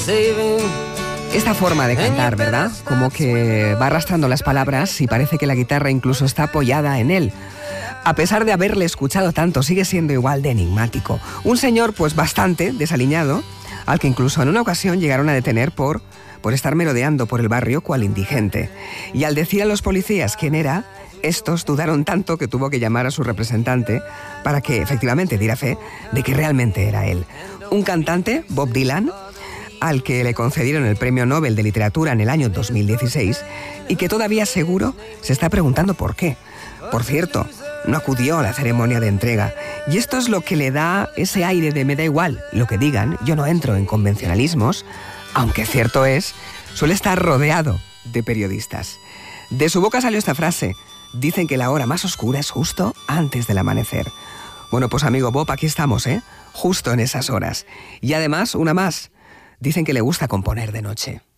Esta forma de cantar, ¿verdad? Como que va arrastrando las palabras y parece que la guitarra incluso está apoyada en él. A pesar de haberle escuchado tanto, sigue siendo igual de enigmático. Un señor, pues bastante desaliñado, al que incluso en una ocasión llegaron a detener por estar merodeando por el barrio cual indigente. Y al decir a los policías quién era, estos dudaron tanto que tuvo que llamar a su representante para que efectivamente diera fe de que realmente era él. Un cantante, Bob Dylan, al que le concedieron el Premio Nobel de Literatura en el año 2016 y que todavía seguro se está preguntando por qué. Por cierto, no acudió a la ceremonia de entrega y esto es lo que le da ese aire de me da igual lo que digan, yo no entro en convencionalismos, aunque cierto es, suele estar rodeado de periodistas. De su boca salió esta frase: dicen que la hora más oscura es justo antes del amanecer. Bueno, pues amigo Bob, aquí estamos, justo en esas horas. Y además, una más. Dicen que le gusta componer de noche.